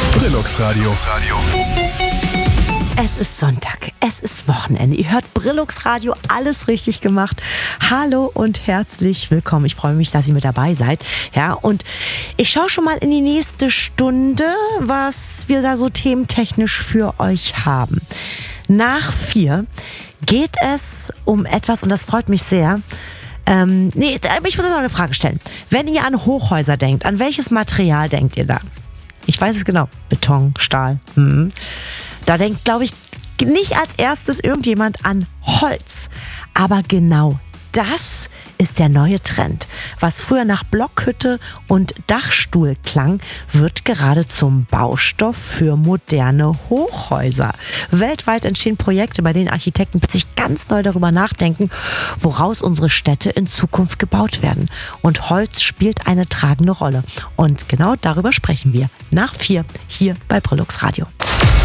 Brillux Radio. Es ist Sonntag, es ist Wochenende. Ihr hört Brillux Radio, alles richtig gemacht. Hallo und herzlich willkommen. Ich freue mich, dass ihr mit dabei seid. Ja, und ich schaue schon mal in die nächste Stunde, was wir da so thementechnisch für euch haben. Nach 4 geht es um etwas, und das freut mich sehr. Ich muss jetzt noch eine Frage stellen. Wenn ihr an Hochhäuser denkt, an welches Material denkt ihr da? Ich weiß es genau. Beton, Stahl. Da denkt, glaube ich, nicht als erstes irgendjemand an Holz. Aber genau das ist der neue Trend. Was früher nach Blockhütte und Dachstuhl klang, wird gerade zum Baustoff für moderne Hochhäuser. Weltweit entstehen Projekte, bei denen Architekten sich ganz neu darüber nachdenken, woraus unsere Städte in Zukunft gebaut werden. Und Holz spielt eine tragende Rolle. Und genau darüber sprechen wir nach 4 hier bei Brillux Radio.